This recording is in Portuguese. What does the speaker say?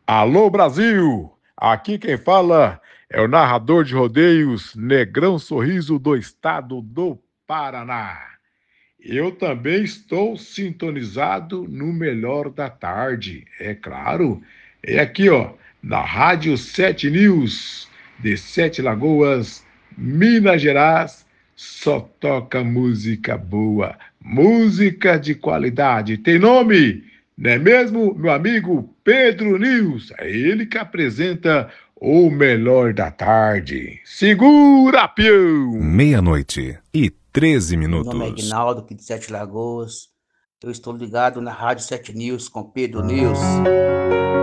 Alô Brasil! Aqui quem fala é o narrador de rodeios Negrão Sorriso do estado do Paraná. Eu também estou sintonizado no melhor da tarde, é claro. É aqui, ó, na Rádio 7 News, de Sete Lagoas, Minas Gerais, só toca música boa, música de qualidade. Tem nome, não é mesmo, meu amigo Pedro News? É ele que apresenta o melhor da tarde. Segura, peão! Meia-noite e 13 Meu nome é minutos. Ignaldo, aqui de Sete Lagoas. Eu estou ligado na Rádio 7 News com Pedro News.